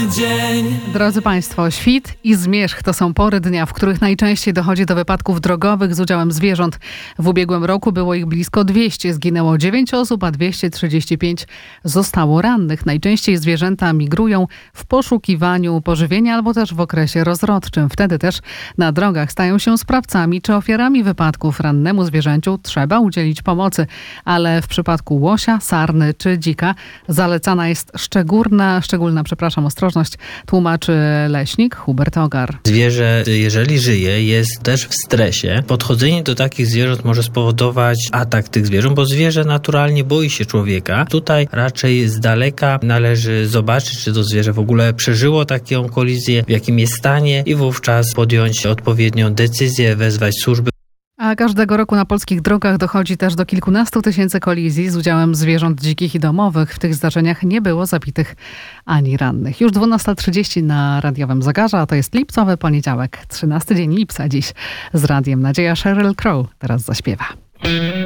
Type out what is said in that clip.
dzień. Drodzy Państwo, świt i zmierzch to są pory dnia, w których najczęściej dochodzi do wypadków drogowych z udziałem zwierząt. W ubiegłym roku było ich blisko 200. Zginęło 9 osób, a 235 zostało rannych. Najczęściej zwierzęta migrują w poszukiwaniu pożywienia albo też w okresie rozrodczym. Wtedy też na drogach stają się sprawcami czy ofiarami wypadków. Rannemu zwierzęciu trzeba udzielić pomocy, ale w przypadku łosia, sarny czy dzika zalecana jest szczególna ostrożność, tłumaczy leśnik Hubert Ogar. Zwierzę, jeżeli żyje, jest też w stresie. Podchodzenie do takich zwierząt może spowodować atak tych zwierząt, bo zwierzę naturalnie boi się człowieka. Tutaj raczej z daleka należy zobaczyć, czy to zwierzę w ogóle przeżyło taką kolizję, w jakim jest stanie i wówczas podjąć odpowiednią decyzję, wezwać służby. A każdego roku na polskich drogach dochodzi też do kilkunastu tysięcy kolizji z udziałem zwierząt dzikich i domowych. W tych zdarzeniach nie było zabitych ani rannych. Już 12:30 na radiowym zegarze, a to jest lipcowy poniedziałek, 13 dzień lipca dziś z Radiem Nadzieja. Sheryl Crow teraz zaśpiewa.